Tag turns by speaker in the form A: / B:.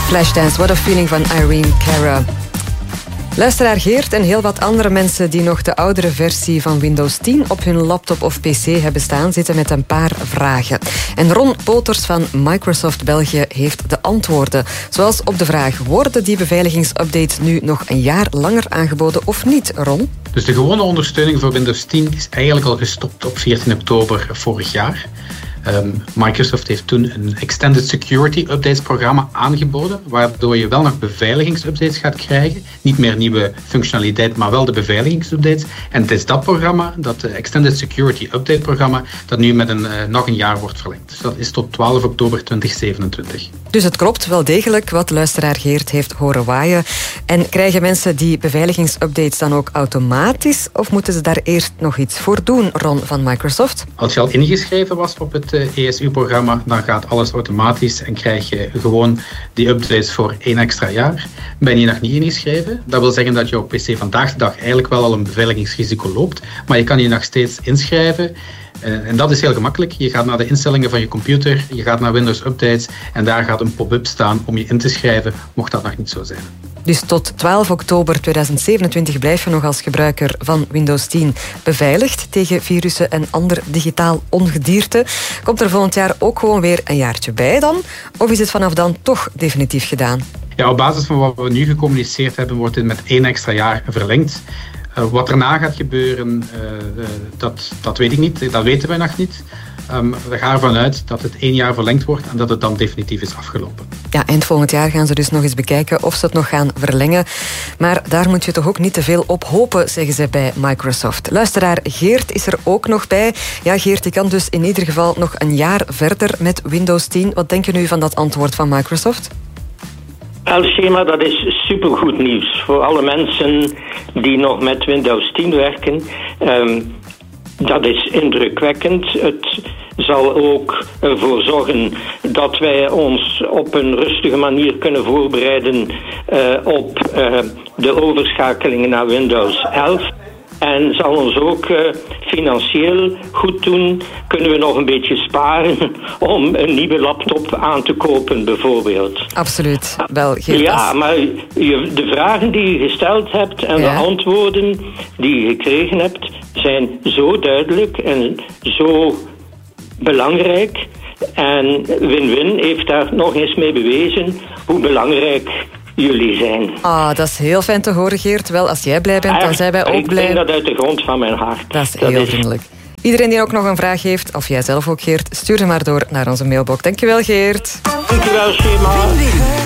A: Flashdance, What a Feeling van Irene Cara. Luisteraar Geert en heel wat andere mensen die nog de oudere versie van Windows 10 op hun laptop of pc hebben staan, zitten met een paar vragen. En Ron Poters van Microsoft België heeft de antwoorden. Zoals op de vraag, worden die beveiligingsupdates nu nog een jaar langer aangeboden of niet, Ron?
B: Dus de gewone ondersteuning voor Windows 10 is eigenlijk al gestopt op 14 oktober vorig jaar. Microsoft heeft toen een Extended Security Updates programma aangeboden, waardoor je wel nog beveiligingsupdates gaat krijgen. Niet meer nieuwe functionaliteit, maar wel de beveiligingsupdates. En het is dat programma, dat Extended Security Update programma, dat nu met nog een jaar wordt verlengd. Dus dat is tot 12 oktober 2027.
A: Dus het klopt wel degelijk wat luisteraar Geert heeft horen waaien. En krijgen mensen die beveiligingsupdates dan ook automatisch? Of moeten ze daar eerst nog iets voor doen, Ron van Microsoft?
B: Als je al ingeschreven was op het ESU-programma, dan gaat alles automatisch en krijg je gewoon die updates voor 1 extra jaar. Ben je nog niet ingeschreven? Dat wil zeggen dat je op PC vandaag de dag eigenlijk wel al een beveiligingsrisico loopt, maar je kan je nog steeds inschrijven. En dat is heel gemakkelijk. Je gaat naar de instellingen van je computer, je gaat naar Windows Updates en daar gaat een pop-up staan om je in te schrijven, mocht dat nog niet zo zijn.
A: Dus tot 12 oktober 2027 blijf je nog als gebruiker van Windows 10 beveiligd tegen virussen en ander digitaal ongedierte. Komt er volgend jaar ook gewoon weer een jaartje bij dan? Of is het vanaf dan toch definitief gedaan?
B: Ja, op basis van wat we nu gecommuniceerd hebben, wordt dit met 1 extra jaar verlengd. Wat erna gaat gebeuren, dat weet ik niet. Dat weten we nog niet. We gaan ervan uit dat het 1 jaar verlengd wordt en dat het dan definitief is afgelopen.
A: Ja, eind volgend jaar gaan ze dus nog eens bekijken of ze het nog gaan verlengen. Maar daar moet je toch ook niet te veel op hopen, zeggen ze bij Microsoft. Luisteraar Geert is er ook nog bij. Ja, Geert, je kan dus in ieder geval nog een jaar verder met Windows 10. Wat denken nu van dat antwoord van Microsoft?
C: Schema, dat is supergoed nieuws voor alle mensen die nog met Windows 10 werken. Dat is indrukwekkend. Het zal ook ervoor zorgen dat wij ons op een rustige manier kunnen voorbereiden op de overschakelingen naar Windows 11. En zal ons ook financieel goed doen. Kunnen we nog een beetje sparen om een nieuwe laptop aan te kopen, bijvoorbeeld.
A: Absoluut. Wel, Geert,
C: ja, maar de vragen die je gesteld hebt en de antwoorden die je gekregen hebt, zijn zo duidelijk en zo belangrijk. En Win-Win heeft daar nog eens mee bewezen hoe belangrijk jullie zijn.
A: Dat is heel fijn te horen, Geert. Wel, als jij blij bent, dan zijn wij ook blij.
C: Ik denk dat uit de grond van mijn hart.
A: Dat is heel vriendelijk. Iedereen die ook nog een vraag heeft, of jij zelf ook, Geert, stuur hem maar door naar onze mailbox. Dankjewel, Geert.
C: Dankjewel, Schema.